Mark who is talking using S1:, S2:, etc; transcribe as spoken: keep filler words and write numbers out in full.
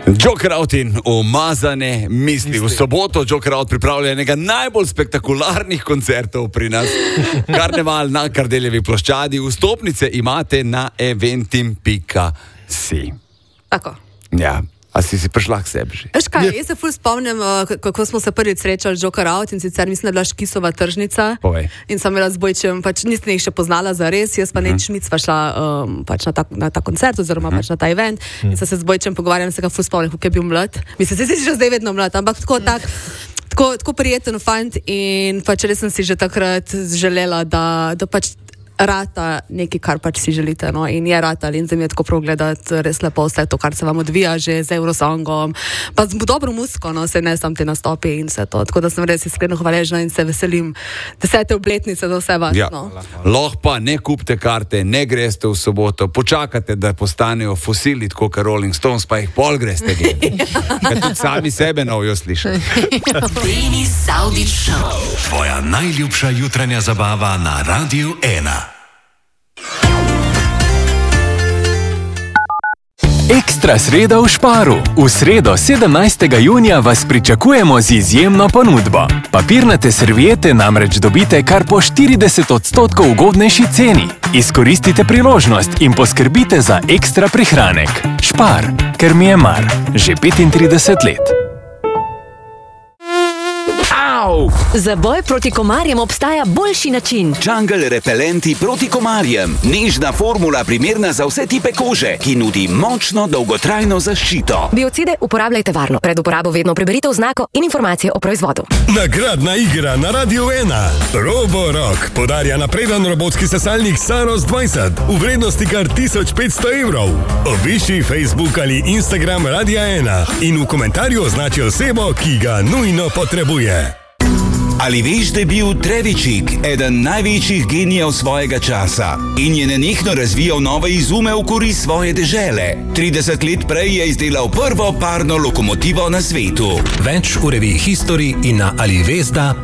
S1: Joker Out in umazane misli. V soboto Joker Out pripravlja enega najbolj spektakularnih koncertov pri nas. Karneval na Kardeljevi ploščadi. Vstopnice imate na eventim pika si.
S2: Tako.
S1: Ja. A si si prišla k sebi že?
S2: Veš kaj, jaz se ful spomnim, kako smo se prvič srečali z Joker Out in sicer mislim, da je bila Škisova tržnica.
S1: Povej.
S2: In sem bila z Bojčem, pač nisem jih še poznala za res, jaz pa uh-huh. neč Šmic pa šla um, pač na, ta, na ta koncert oziroma uh-huh. pač na ta event uh-huh. in sem se z Bojčem pogovarjala, se ga ful spomnim, kako je bil mlad. Mislim, se si že zdaj vedno mlad, ampak tako tak, tako, tako prijeten fant in pač res sem si že takrat želela, da, da pač rata nekaj, kar pač si želite, no, in je ratal in zdaj mi je tako prav gledati res lepo vse to, kar se vam odvija že z Eurosongom, pa z dobro muziko, no, se ne sam te nastopi in vse to, tako da sem res iskreno hvaležna in se veselim desete obletnice za vse vas,
S1: ja.
S2: no.
S1: Lahko pa ne kupite karte, ne greste v soboto, počakate, da postanejo fosili, tako kot Rolling Stones, pa jih pol greste gledati. Ker tudi sami sebe novijo slišati.
S3: Denis Avdić Show. Tvoja najljubša jutranja zabava na Radiu ena.
S4: Ekstra sreda v Šparu. V sredo sedemnajstega junija vas pričakujemo z izjemno ponudbo. Papirnate serviete namreč dobite kar po štirideset odstotkov ugodnejši ceni. Izkoristite priložnost in poskrbite za ekstra prihranek. Špar, ker mi je mar. Že petintrideset let.
S5: Za boj proti komarjem obstaja boljši način.
S6: Jungle repelenti proti komarjem. Nežna formula primerna za vse tipe kože, ki nudi močno dolgotrajno zaščito.
S5: Biocide uporabljajte varno. Pred uporabo vedno preberite oznako in informacije o proizvodu.
S7: Nagradna igra na Radiu ena. Roborock podarja napreden robotski sesalnik Saros dvajset v vrednosti kar tisoč petsto evrov. Obišči Facebook ali Instagram Radia ena in v komentarju označi osebo, ki ga nujno potrebuje.
S6: Ali veš, da je bil Trevičik eden največjih genijev svojega časa in je nenehno razvijal nove izume v korist svoje dežele? trideset let prej je izdelal prvo parno lokomotivo na svetu.
S3: Več v reviji History in na alivesda